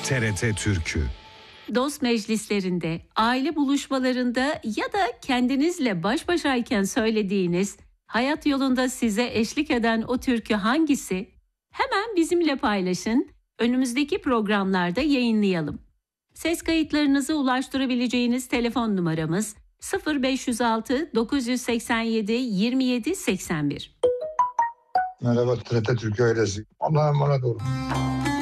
TRT Türkü. Dost meclislerinde, aile buluşmalarında ya da kendinizle baş başayken söylediğiniz, hayat yolunda size eşlik eden o türkü hangisi? Hemen bizimle paylaşın, önümüzdeki programlarda yayınlayalım. Ses kayıtlarınızı ulaştırabileceğiniz telefon numaramız 0506 987 27 81. Merhaba TRT Türkiye ailesi. Allah'a emanet olun.